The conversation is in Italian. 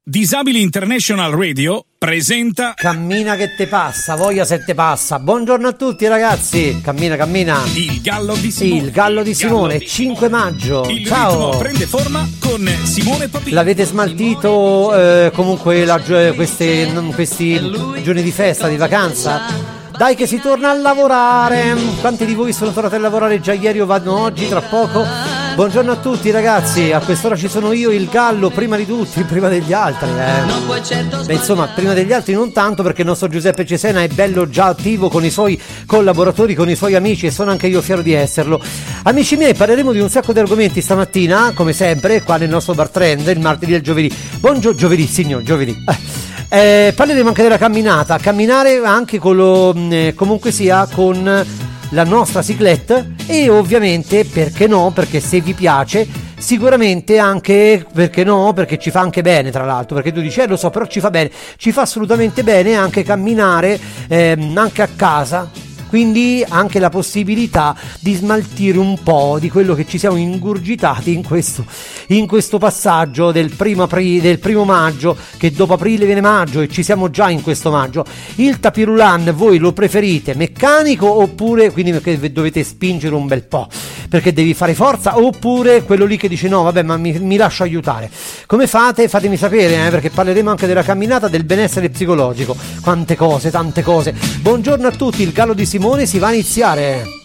Disabili International Radio presenta Cammina che te passa, voglia se te passa. Buongiorno a tutti ragazzi. Cammina. Il Gallo di Simone. Il Gallo di Simone, 5 maggio. Il Ciao. ritmo prende forma con Simone Papini. L'avete smaltito comunque questi giorni di festa, di vacanza? Dai che si torna a lavorare. Quanti di voi sono tornati a lavorare già ieri o vanno oggi, tra poco? Buongiorno a tutti ragazzi, a quest'ora ci sono io, il Gallo, prima di tutti, prima degli altri. Beh, insomma, prima degli altri non tanto, perché il nostro Giuseppe Cesena è bello già attivo con i suoi collaboratori, con i suoi amici, e sono anche io fiero di esserlo. Amici miei, parleremo di un sacco di argomenti stamattina, come sempre, qua nel nostro bar trend, il martedì e il giovedì. Buongiorno, giovedì, signor, giovedì. Parleremo anche della camminata, camminare anche comunque sia con la nostra cyclette, e ovviamente perché no, perché se vi piace sicuramente anche, perché no, perché ci fa anche bene, tra l'altro, perché tu dici lo so, però ci fa bene, ci fa assolutamente bene anche camminare anche a casa. Quindi anche la possibilità di smaltire un po' di quello che ci siamo ingurgitati in questo passaggio del primo maggio, che dopo aprile viene maggio e ci siamo già in questo maggio. Il tapirulan voi lo preferite meccanico, oppure quindi perché dovete spingere un bel po', perché devi fare forza, oppure quello lì che dice no vabbè ma mi lascio aiutare? Come fate? Fatemi sapere, perché parleremo anche della camminata, del benessere psicologico, quante cose, tante cose. Buongiorno a tutti, il Gallo di Simone si va a iniziare.